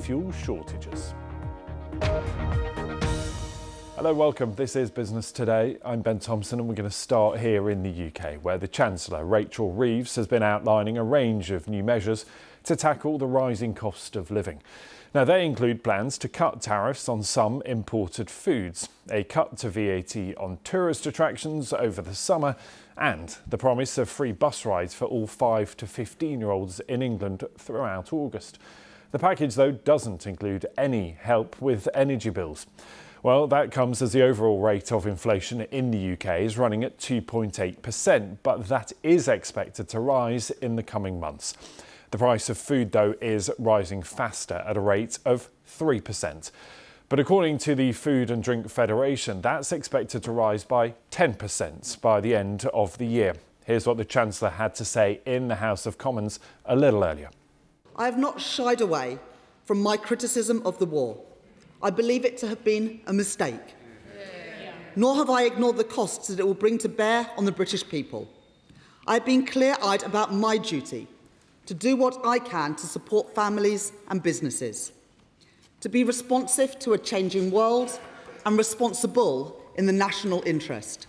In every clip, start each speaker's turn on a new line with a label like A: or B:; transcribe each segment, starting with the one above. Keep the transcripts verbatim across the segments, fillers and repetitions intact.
A: fuel shortages. Hello, welcome. This is Business Today. I'm Ben Thompson and we're going to start here in the U K, where the Chancellor, Rachel Reeves, has been outlining a range of new measures to tackle the rising cost of living. Now, they include plans to cut tariffs on some imported foods, a cut to V A T on tourist attractions over the summer, and the promise of free bus rides for all five to fifteen-year-olds in England throughout August. The package, though, doesn't include any help with energy bills. Well, that comes as the overall rate of inflation in the U K is running at two point eight percent, but that is expected to rise in the coming months. The price of food, though, is rising faster at a rate of three percent. But according to the Food and Drink Federation, that's expected to rise by ten percent by the end of the year. Here's what the Chancellor had to say in the House of Commons a little earlier.
B: I have not shied away from my criticism of the war. I believe it to have been a mistake. Yeah. Nor have I ignored the costs that it will bring to bear on the British people. I have been clear-eyed about my duty to do what I can to support families and businesses, to be responsive to a changing world and responsible in the national interest.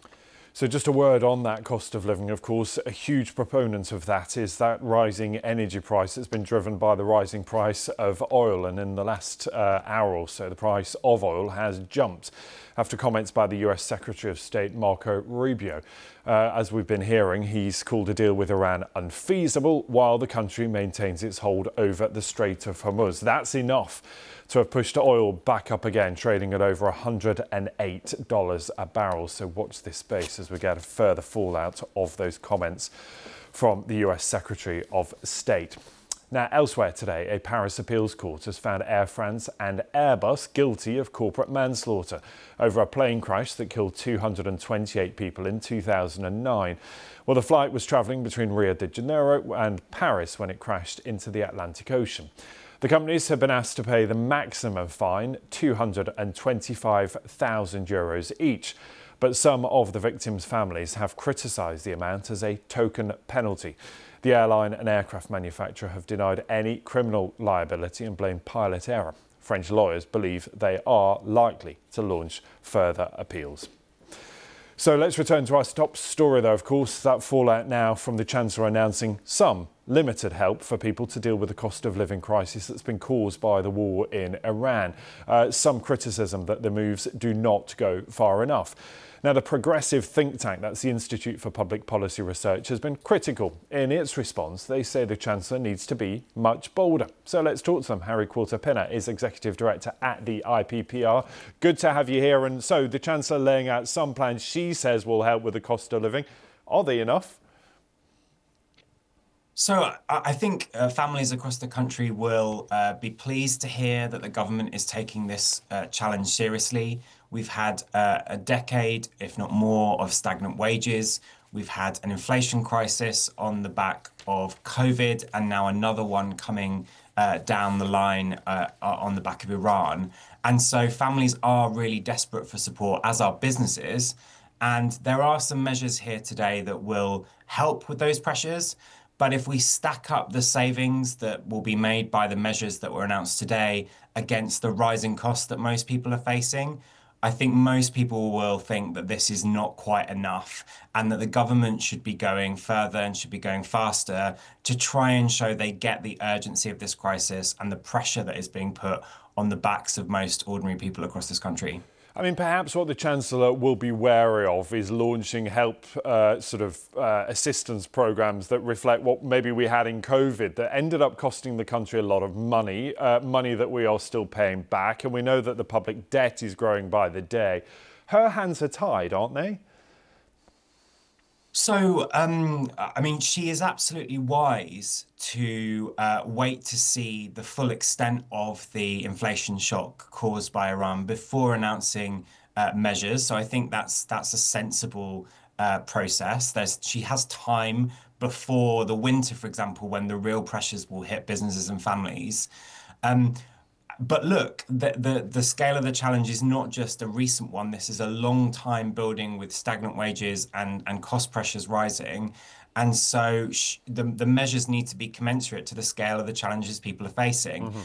A: So just a word on that cost of living. Of course, a huge proponent of that is that rising energy price that's been driven by the rising price of oil. And in the last uh, hour or so, the price of oil has jumped after comments by the U S Secretary of State, Marco Rubio. Uh, as we've been hearing, he's called a deal with Iran unfeasible while the country maintains its hold over the Strait of Hormuz. That's enough to have pushed oil back up again, trading at over one hundred eight dollars a barrel. So watch this space as we get a further fallout of those comments from the U S Secretary of State. Now, elsewhere today, a Paris appeals court has found Air France and Airbus guilty of corporate manslaughter over a plane crash that killed two hundred twenty-eight people in two thousand nine. Well, the flight was travelling between Rio de Janeiro and Paris when it crashed into the Atlantic Ocean. The companies have been asked to pay the maximum fine, two hundred twenty-five thousand euros each. But some of the victims' families have criticised the amount as a token penalty. The airline and aircraft manufacturer have denied any criminal liability and blamed pilot error. French lawyers believe they are likely to launch further appeals. So let's return to our top story, though. Of course, that fallout now from the Chancellor announcing some limited help for people to deal with the cost of living crisis that's been caused by the war in Iran. Uh, some criticism that the moves do not go far enough. Now, the progressive think tank, that's the Institute for Public Policy Research, has been critical in its response. They say the Chancellor needs to be much bolder. So let's talk to them. Harry Quilter-Pinner is Executive Director at the I P P R. Good to have you here. And so the Chancellor laying out some plans she says will help with the cost of living. Are they enough?
C: So I think uh, families across the country will uh, be pleased to hear that the government is taking this uh, challenge seriously. We've had uh, a decade, if not more, of stagnant wages. We've had an inflation crisis on the back of COVID, and now another one coming uh, down the line uh, on the back of Iran. And so families are really desperate for support, as are businesses. And there are some measures here today that will help with those pressures. But if we stack up the savings that will be made by the measures that were announced today against the rising costs that most people are facing, I think most people will think that this is not quite enough and that the government should be going further and should be going faster to try and show they get the urgency of this crisis and the pressure that is being put on the backs of most ordinary people across this country.
A: I mean, perhaps what the Chancellor will be wary of is launching help uh, sort of uh, assistance programmes that reflect what maybe we had in COVID that ended up costing the country a lot of money, uh, money that we are still paying back. And we know that the public debt is growing by the day. Her hands are tied, aren't they?
C: So, um, I mean, she is absolutely wise to uh, wait to see the full extent of the inflation shock caused by Iran before announcing uh, measures. So I think that's that's a sensible uh, process. There's, she has time before the winter, for example, when the real pressures will hit businesses and families. Um, But look, the, the, the scale of the challenge is not just a recent one. This is a long time building with stagnant wages and, and cost pressures rising. And so sh the, the measures need to be commensurate to the scale of the challenges people are facing. Mm-hmm.